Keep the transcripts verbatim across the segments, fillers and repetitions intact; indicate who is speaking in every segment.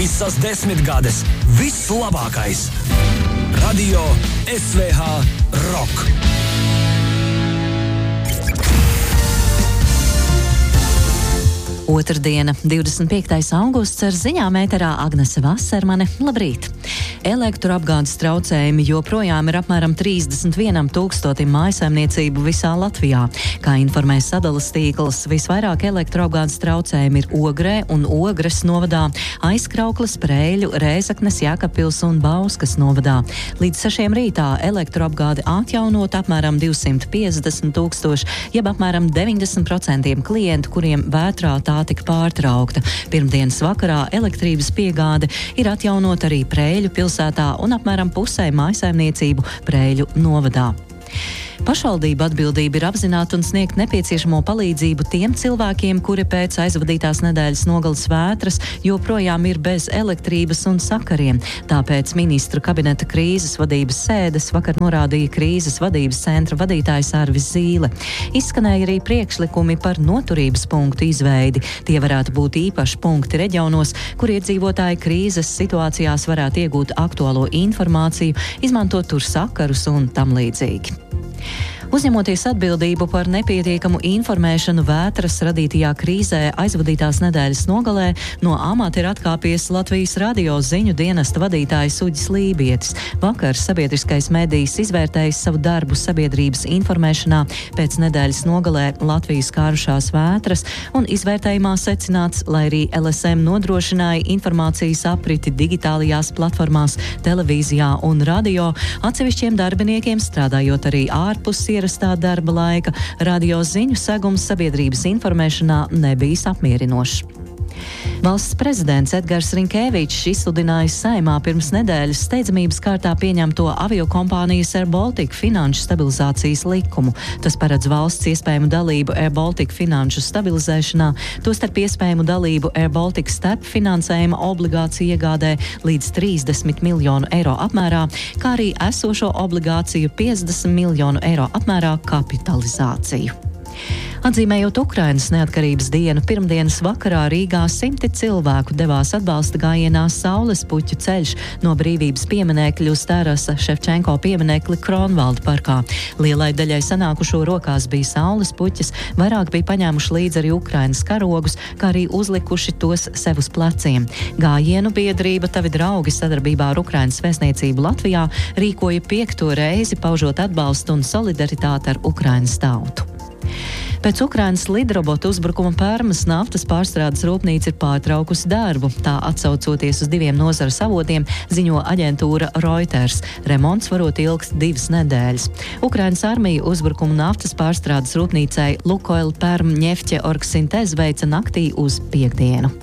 Speaker 1: Visas desmitgades, viss labākais. Radio S V H Rock.
Speaker 2: Otrdiena, divdesmit piektais augusts, ar ziņām ēterā Agnese Vasermane. Labrīt! Elektroapgādes traucējumi joprojām ir apmēram trīsdesmit vienam tūkstotim mājasaimniecību visā Latvijā. Kā informē sadalas tīkls, visvairāk elektroapgādes traucējumi ir Ogrē un Ogres novadā, Aizkraukles, Prēļu, Rēzaknes, Jēkabpils un Bauskas novadā. Līdz sešiem rītā elektroapgāde atjaunot apmēram divsimt piecdesmit tūkstoši, jeb apmēram deviņdesmit procenti klientu, kuriem vētrā tā tika pārtraukta. Pirmdienas vakarā elektrības piegāde ir atjaunot arī Prēļu pilsētā un apmēram pusē mājasaimniecību Prēļu novadā. Pašvaldība atbildība ir apzināt un sniegt nepieciešamo palīdzību tiem cilvēkiem, kuri pēc aizvadītās nedēļas nogales vētras joprojām ir bez elektrības un sakariem. Tāpēc ministru kabineta krīzes vadības sēdes vakar norādīja krīzes vadības centra vadītājs Arvis Zīle. Izskanēja arī priekšlikumi par noturības punktu izveidi. Tie varētu būt īpaši punkti reģionos, kur iedzīvotāji krīzes situācijās varētu iegūt aktuālo informāciju, izmantot tur sakarus un tam līdzīgi. Uzņemoties atbildību par nepietiekamu informēšanu vētras radītajā krīzē aizvadītās nedēļas nogalē, no amata ir atkāpies Latvijas radio ziņu dienesta vadītājs Uģis Lībietis. Vakar sabiedriskais medijs izvērtējis savu darbu sabiedrības informēšanā pēc nedēļas nogalē Latvijas skārušās vētras, un izvērtējumā secināts, lai arī L S M nodrošināja informācijas apriti digitālajās platformās, televīzijā un radio, atsevišķiem darbiniekiem strādājot arī ārpus ierastā darba laika, radio ziņu segums sabiedrības informēšanā nebijis apmierinošs. Valsts prezidents Edgars Rinkēvičs izsludinājis Saeimā pirms nedēļas steidzamības kārtā pieņemto aviokompānijas Air Baltica finanšu stabilizācijas likumu. Tas paredz valsts iespējamu dalību Air Baltica finanšu stabilizēšanā, tostarp iespējamu dalību Air Baltica starp finansējuma obligāciju iegādē līdz trīsdesmit miljonu eiro apmērā, kā arī esošo obligāciju piecdesmit miljonu eiro apmērā kapitalizāciju. Atzīmējot Ukrainas neatkarības dienu, pirmdienas vakarā Rīgā simti cilvēku devās atbalsta gājienā Saules puķu ceļš no Brīvības pieminekļa uz Tarasa Ševčenko pieminekli Kronvalda parkā. Lielai daļai sanākušo rokās bija saules puķis, vairāk bija paņēmuši līdzi arī Ukrainas karogus, kā arī uzlikuši tos sev uz pleciem. Gājienu biedrība Tavi draugi sadarbībā ar Ukrainas vēstniecību Latvijā rīkoja piekto reizi, paužot atbalstu un solidaritāti ar Ukrainas tautu. Pēc Ukrainas lidrobotu uzbrukuma Permas naftas pārstrādes rūpnīca ir pārtraukusi darbu. Tā atsaucoties uz diviem nozares avotiem, ziņo aģentūra Reuters. Remonts varot ilgt divas nedēļas. Ukrainas armija uzbrukumu naftas pārstrādes rūpnīcai Lukoil Perm Ņefķe Orgsintez veica naktī uz piekdienu.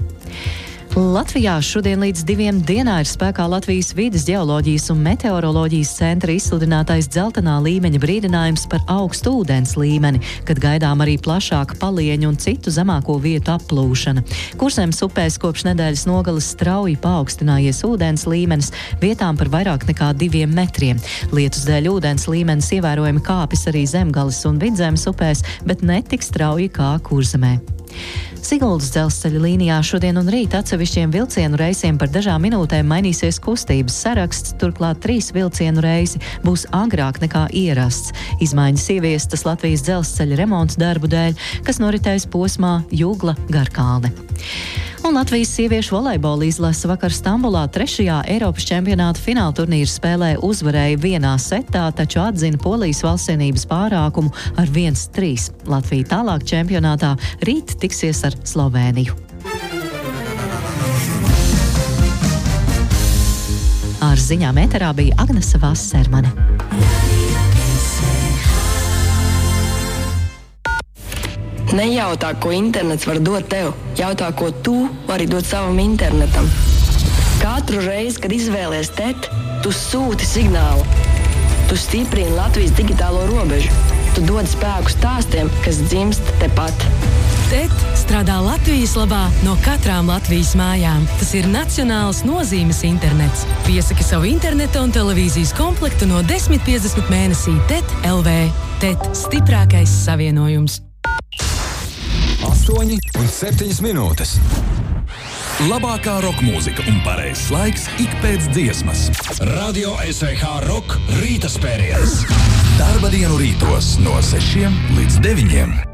Speaker 2: Latvijā šodien līdz diviem dienā ir spēkā Latvijas vides ģeoloģijas un meteoroloģijas centra izsludinātais dzeltenā līmeņa brīdinājums par augstu ūdens līmeni, kad gaidām arī plašāka palieņu un citu zemāko vietu applūšana. Kurzemes upēs kopš nedēļas nogales strauji paaugstinājies ūdens līmenis, vietām par vairāk nekā diviem metriem. Lietus dēļ ūdens līmenis ievērojami kāpis arī Zemgales un Vidzemes upēs, bet ne tik strauji kā Kurzemē. Siguldas dzelzceļa līnijā šodien un rīt atsevišķiem vilcienu reisiem par dažām minūtēm mainīsies kustības saraksts, turklāt trīs vilcienu reisi būs agrāk nekā ierasts. Izmaiņas ieviestas Latvijas dzelzceļa remonta darbu dēļ, kas noritēs posmā Jugla-Garkalne. Un Latvijas sieviešu volejbola izlase vakar Stambulā trešajā Eiropas čempionāta fināla turnīra spēlē uzvarēja vienā setā, taču atzina Polijas valstsienības pārākumu ar viens trīs. Latvija tālāk čempionātā rīt tiksies ar Slovēniju. Ar ziņām ēterā bija Agnese Vasermane.
Speaker 3: Nejautā, ko internets var dot tev. Jautā, ko tu vari dot savam internetam. Katru reizi, kad izvēlies T E T, tu sūti signālu. Tu stiprini Latvijas digitālo robežu. Tu dod spēku stāstiem, kas dzimst tepat.
Speaker 4: T E T strādā Latvijas labā no katrām Latvijas mājām. Tas ir nacionāls nozīmes internets. Piesaki savu interneta un televīzijas komplektu no desmit piecdesmit mēnesī T E T L V. T E T stiprākais savienojums.
Speaker 1: astoņi un septiņas minūtes. Labākā roka mūzika un pareizs laiks ik pēc dziesmas.
Speaker 5: Radio S V H Rock rīta spēriens.
Speaker 1: Darba dienu rītos no sešiem līdz deviņiem.